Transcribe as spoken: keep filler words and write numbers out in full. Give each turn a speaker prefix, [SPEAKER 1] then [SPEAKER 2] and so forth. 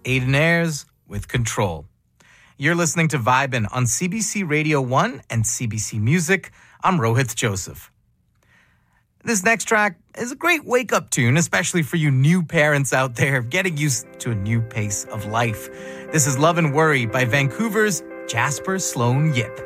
[SPEAKER 1] Aiden Ayres with Control. You're listening to Vibin' on C B C Radio one and C B C Music. I'm Rohith Joseph. This next track is a great wake-up tune, especially for you new parents out there getting used to a new pace of life. This is Love and Worry by Vancouver's Jasper Sloan Yip.